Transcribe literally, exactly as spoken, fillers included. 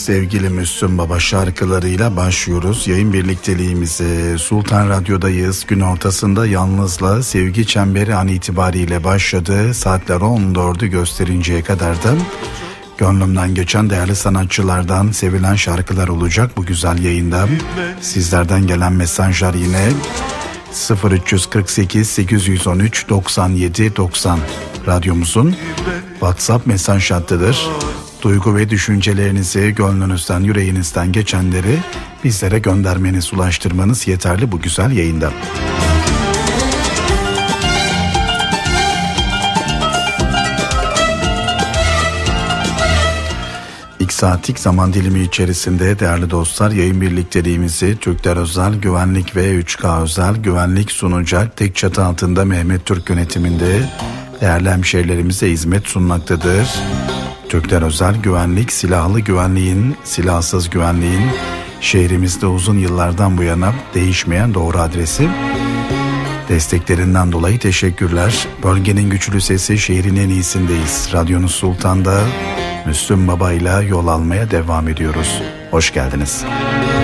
sevgili Müslüm Baba şarkılarıyla başlıyoruz yayın birlikteliğimize. Sultan Radyo'dayız. Gün ortasında yalnızla sevgi çemberi an itibariyle başladı. Saatler on dördü gösterinceye kadar da gönlümden geçen değerli sanatçılardan sevilen şarkılar olacak bu güzel yayında. Sizlerden gelen mesajlar yine sıfır üç kırk sekiz sekiz yüz on üç doksan yedi doksan radyomuzun WhatsApp mesaj hattıdır. Duygu ve düşüncelerinizi, gönlünüzden, yüreğinizden geçenleri bizlere göndermeniz, ulaştırmanız yeterli bu güzel yayında. İlk saatlik zaman dilimi içerisinde değerli dostlar yayın birlikteliğimizi Türkler Özel Güvenlik ve üç K Özel Güvenlik sunacak tek çatı altında Mehmet Türk yönetiminde değerli hemşehrilerimize hizmet sunmaktadır. Türkler Özel Güvenlik, silahlı güvenliğin, silahsız güvenliğin şehrimizde uzun yıllardan bu yana değişmeyen doğru adresi. Desteklerinden dolayı teşekkürler. Bölgenin güçlü sesi, şehrin en iyisindeyiz. Radyonuz Sultan'da Müslüm Baba ile yol almaya devam ediyoruz. Hoş geldiniz.